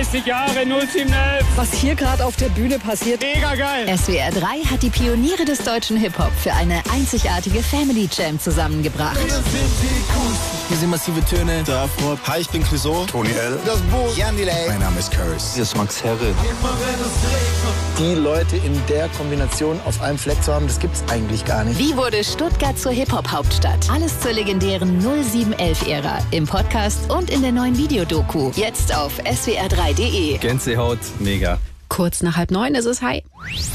30 Jahre 0711. Was hier gerade auf der Bühne passiert. Mega geil. SWR 3 hat die Pioniere des deutschen Hip-Hop für eine einzigartige Family Jam zusammengebracht. Hier sind massive Töne. Der Afro. Hi, ich bin Clouseau. Tony L. Das Boot. Jan Delay. Mein Name ist Curtis. Hier ist Max Herre. Die Leute in der Kombination auf einem Fleck zu haben, das gibt's eigentlich gar nicht. Wie wurde Stuttgart zur Hip-Hop-Hauptstadt? Alles zur legendären 0711-Ära im Podcast und in der neuen Videodoku. Jetzt auf swr3.de. Gänsehaut, mega. Kurz nach 8:30 ist es. Hi.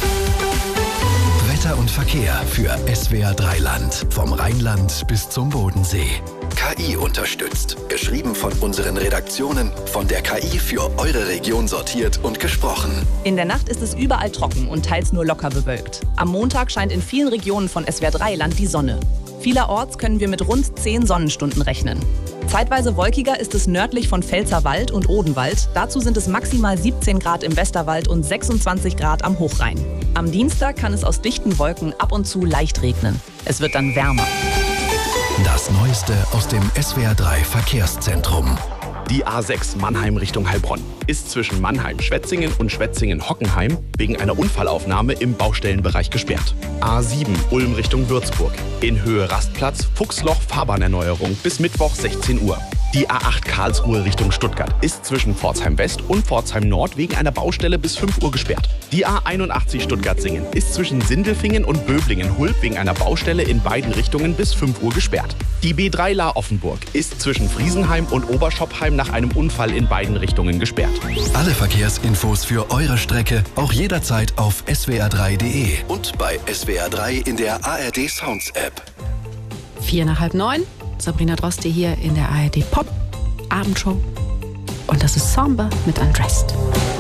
Wetter und Verkehr für SWR 3 Land. Vom Rheinland bis zum Bodensee. KI unterstützt. Geschrieben von unseren Redaktionen, von der KI für eure Region sortiert und gesprochen. In der Nacht ist es überall trocken und teils nur locker bewölkt. Am Montag scheint in vielen Regionen von SWR 3 Land die Sonne. Vielerorts können wir mit rund 10 Sonnenstunden rechnen. Zeitweise wolkiger ist es nördlich von Pfälzerwald und Odenwald. Dazu sind es maximal 17 Grad im Westerwald und 26 Grad am Hochrhein. Am Dienstag kann es aus dichten Wolken ab und zu leicht regnen. Es wird dann wärmer. Das Neueste aus dem SWR 3 Verkehrszentrum. Die A6 Mannheim Richtung Heilbronn ist zwischen Mannheim-Schwetzingen und Schwetzingen-Hockenheim wegen einer Unfallaufnahme im Baustellenbereich gesperrt. A7 Ulm Richtung Würzburg. In Höhe Rastplatz, Fuchsloch, Fahrbahnerneuerung bis Mittwoch 16 Uhr. Die A8 Karlsruhe Richtung Stuttgart ist zwischen Pforzheim West und Pforzheim Nord wegen einer Baustelle bis 5 Uhr gesperrt. Die A81 Stuttgart-Singen ist zwischen Sindelfingen und Böblingen-Hulb wegen einer Baustelle in beiden Richtungen bis 5 Uhr gesperrt. Die B3 La-Offenburg ist zwischen Friesenheim und Oberschopfheim nach einem Unfall in beiden Richtungen gesperrt. Alle Verkehrsinfos für eure Strecke auch jederzeit auf swr3.de und bei SWR 3 in der ARD Sounds App. 8:45. Sabrina Droste hier in der ARD Pop Abendshow. Und das ist Samba mit Undressed.